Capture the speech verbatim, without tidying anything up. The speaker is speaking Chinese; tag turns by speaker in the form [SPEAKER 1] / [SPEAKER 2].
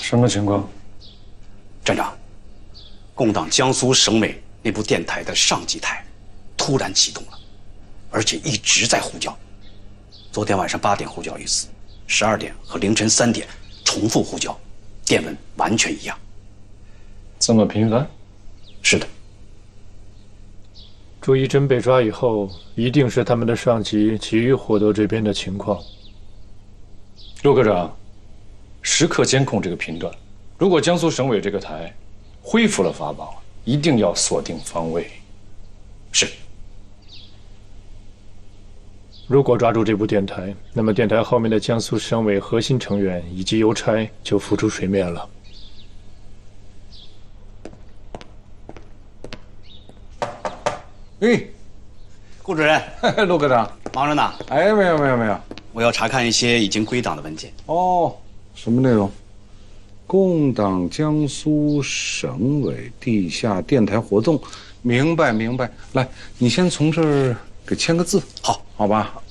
[SPEAKER 1] 什么情况？
[SPEAKER 2] 站长，共党江苏省委那部电台的上级台突然启动了，而且一直在呼叫。昨天晚上八点呼叫一次，十二点和凌晨三点重复呼叫，电文完全一样。
[SPEAKER 1] 这么频繁？
[SPEAKER 2] 是的。
[SPEAKER 3] 朱一真被抓以后，一定是他们的上级急于获得这边的情况。
[SPEAKER 1] 陆科长，时刻监控这个频段。如果江苏省委这个台恢复了法宝，一定要锁定方位。
[SPEAKER 2] 是。
[SPEAKER 3] 如果抓住这部电台，那么电台后面的江苏省委核心成员以及邮差就浮出水面了。
[SPEAKER 4] 哎，
[SPEAKER 2] 顾主任，
[SPEAKER 4] 陆科长，
[SPEAKER 2] 忙着呢。
[SPEAKER 4] 哎，没有没有没有，
[SPEAKER 2] 我要查看一些已经归档的文件。
[SPEAKER 4] 哦，什么内容？共党江苏省委地下电台活动，明白明白。来，你先从这儿给签个字，
[SPEAKER 2] 好，
[SPEAKER 4] 好吧？